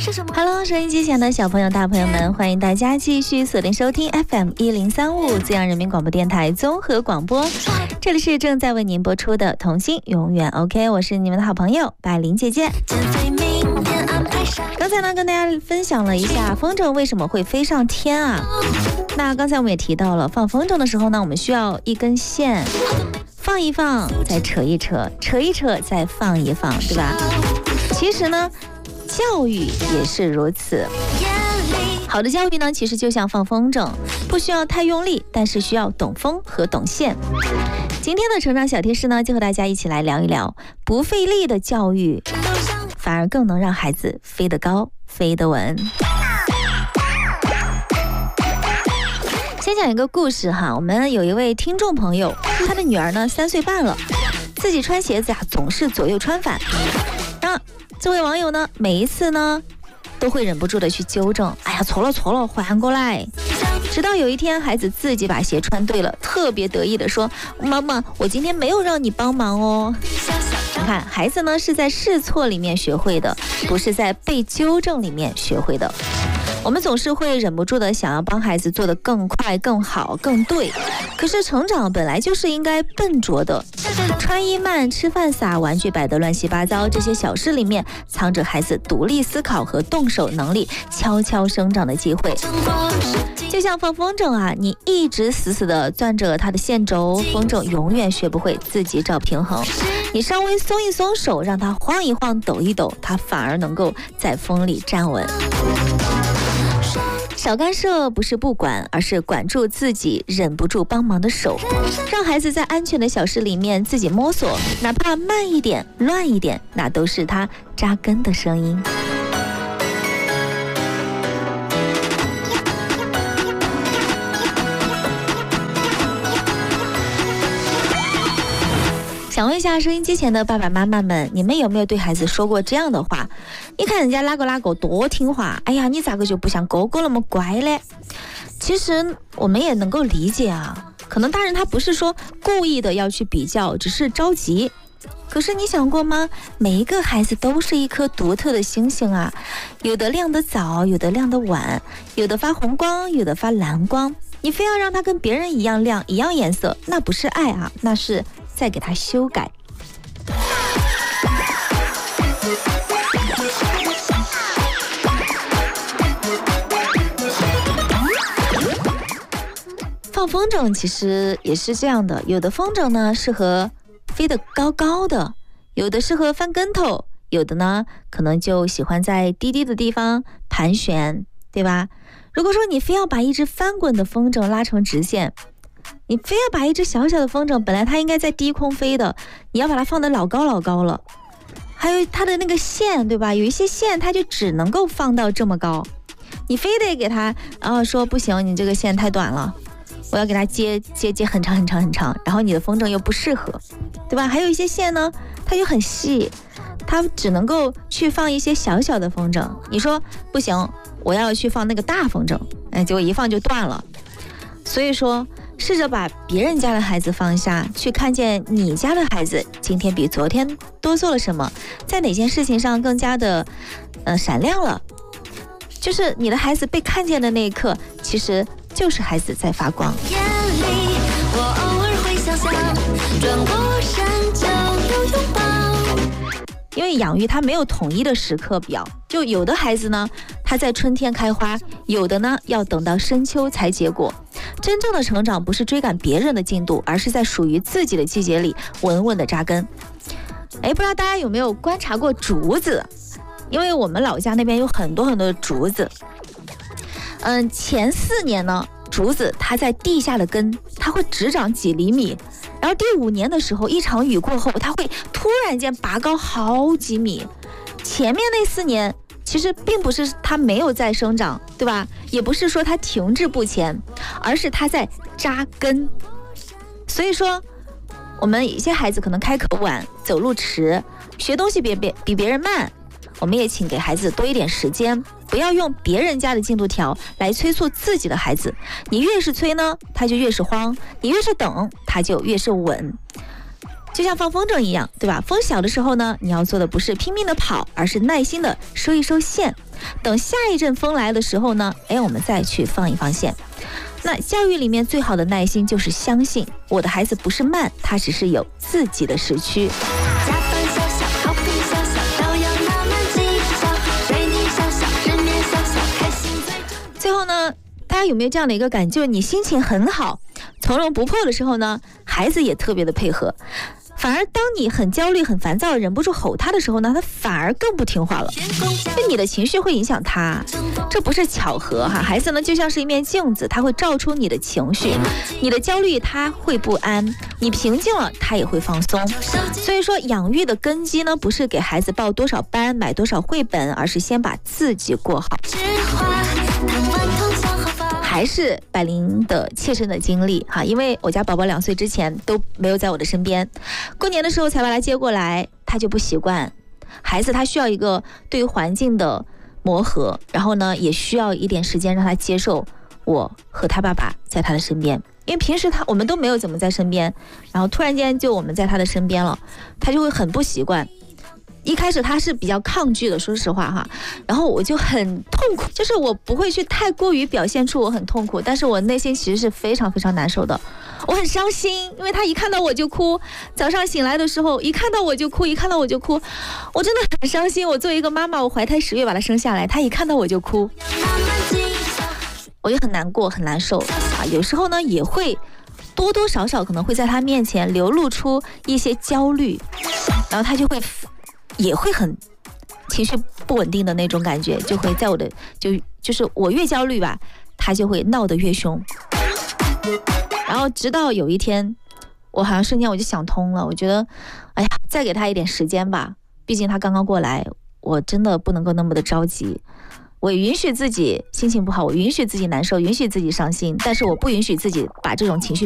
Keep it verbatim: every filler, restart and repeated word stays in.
Hello， 收音机前的小朋友、大朋友们，欢迎大家继续锁定收听 F M 一零三五资阳人民广播电台综合广播。这里是正在为您播出的童心永远 OK， 我是你们的好朋友百灵姐姐。刚才呢，跟大家分享了一下风筝为什么会飞上天啊。那刚才我们也提到了，放风筝的时候呢，我们需要一根线，放一放，再扯一扯，扯一扯，再放一放，对吧？其实呢，教育也是如此。好的教育呢，其实就像放风筝，不需要太用力，但是需要懂风和懂线。今天的成长小贴士呢，就和大家一起来聊一聊，不费力的教育，反而更能让孩子飞得高，飞得稳。先讲一个故事哈，我们有一位听众朋友，他的女儿呢三岁半了，自己穿鞋子啊总是左右穿反。那这位网友呢，每一次呢都会忍不住的去纠正，哎呀错了错了，换过来。直到有一天，孩子自己把鞋穿对了，特别得意的说：“妈妈，我今天没有让你帮忙哦。”你看，孩子呢是在试错里面学会的，不是在被纠正里面学会的。我们总是会忍不住的想要帮孩子做得更快、更好、更对，可是成长本来就是应该笨拙的。穿衣慢、吃饭撒、玩具摆得乱七八糟，这些小事里面藏着孩子独立思考和动手能力悄悄生长的机会。就像放风筝啊，你一直死死的攥着它的线轴，风筝永远学不会自己找平衡。你稍微松一松手，让它晃一晃、抖一抖，它反而能够在风里站稳。少干涉不是不管，而是管住自己忍不住帮忙的手，让孩子在安全的小事里面自己摸索，哪怕慢一点、乱一点，那都是他扎根的声音。想问一下收音机前的爸爸妈妈们，你们有没有对孩子说过这样的话？你看人家哪个哪个多听话，哎呀，你咋个就不像哥哥那么乖嘞？其实我们也能够理解啊，可能大人他不是说故意的要去比较，只是着急。可是你想过吗？每一个孩子都是一颗独特的星星啊，有的亮得早，有的亮得晚，有的发红光，有的发蓝光。你非要让他跟别人一样亮，一样颜色，那不是爱啊，那是再给他修改。放风筝其实也是这样的，有的风筝呢适合飞得高高的，有的适合翻跟头，有的呢可能就喜欢在低低的地方盘旋，对吧？如果说你非要把一只翻滚的风筝拉成直线，你非要把一只小小的风筝，本来它应该在低空飞的，你要把它放得老高老高了。还有它的那个线，对吧？有一些线它就只能够放到这么高，你非得给它，然后说不行，你这个线太短了，我要给它接接接很长很长很长，然后你的风筝又不适合，对吧？还有一些线呢，它就很细，它只能够去放一些小小的风筝。你说不行，我要去放那个大风筝，哎，结果一放就断了。所以说，试着把别人家的孩子放下，去看见你家的孩子今天比昨天多做了什么，在哪件事情上更加的呃闪亮了。就是你的孩子被看见的那一刻，其实就是孩子在发光。眼里我偶尔会想想，转过身就有拥抱。因为养育它没有统一的时刻表，就有的孩子呢，他在春天开花，有的呢要等到深秋才结果。真正的成长不是追赶别人的进度，而是在属于自己的季节里稳稳的扎根。哎，不知道大家有没有观察过竹子？因为我们老家那边有很多很多的竹子。嗯，前四年呢，竹子它在地下的根，它会只长几厘米。然后第五年的时候，一场雨过后，它会突然间拔高好几米。前面那四年其实并不是它没有在生长，对吧？也不是说它停滞不前，而是它在扎根。所以说我们一些孩子可能开口晚，走路迟，学东西比别比别人慢，我们也请给孩子多一点时间，不要用别人家的进度条来催促自己的孩子。你越是催呢，他就越是慌；你越是等，他就越是稳。就像放风筝一样，对吧？风小的时候呢，你要做的不是拼命的跑，而是耐心的收一收线， 等下一阵风来的时候呢，哎，我们再去放一放线。那教育里面最好的耐心就是相信我的孩子不是慢，他只是有自己的时区。最后呢，大家有没有这样的一个感觉，就是你心情很好从容不迫的时候呢，孩子也特别的配合，反而当你很焦虑很烦躁忍不住吼他的时候呢，他反而更不听话了，因为你的情绪会影响他，这不是巧合哈。孩子呢就像是一面镜子，他会照出你的情绪，你的焦虑他会不安，你平静了他也会放松。所以说养育的根基呢，不是给孩子报多少班买多少绘本，而是先把自己过好。还是百灵的切身的经历哈，因为我家宝宝两岁之前都没有在我的身边，过年的时候才把他接过来，他就不习惯。孩子他需要一个对于环境的磨合，然后呢也需要一点时间让他接受我和他爸爸在他的身边，因为平时他我们都没有怎么在身边，然后突然间就我们在他的身边了，他就会很不习惯。一开始他是比较抗拒的，说实话哈，然后我就很痛苦，就是我不会去太过于表现出我很痛苦，但是我内心其实是非常非常难受的，我很伤心，因为他一看到我就哭，早上醒来的时候一看到我就哭，一看到我就哭，我真的很伤心。我作为一个妈妈，我怀胎十月把他生下来，他一看到我就哭，我就很难过很难受啊。有时候呢也会多多少少可能会在他面前流露出一些焦虑，然后他就会也会很情绪不稳定的那种感觉，就会在我的就就是我越焦虑吧，他就会闹得越凶。然后直到有一天，我好像瞬间我就想通了，我觉得，哎呀，再给他一点时间吧，毕竟他刚刚过来，我真的不能够那么的着急。我允许自己心情不好，我允许自己难受，允许自己伤心，但是我不允许自己把这种情绪